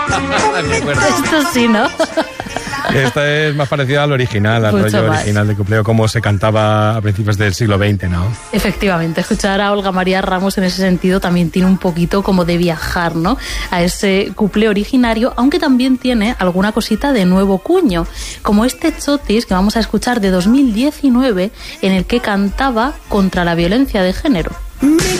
Esto sí, ¿no? Esta es más parecida al original, al rollo original de cupleo, como se cantaba a principios del siglo XX, ¿no? Efectivamente, escuchar a Olga María Ramos en ese sentido también tiene un poquito como de viajar, ¿no? A ese cupleo originario, aunque también tiene alguna cosita de nuevo cuño, como este Chotis que vamos a escuchar de 2019, en el que cantaba contra la violencia de género. Me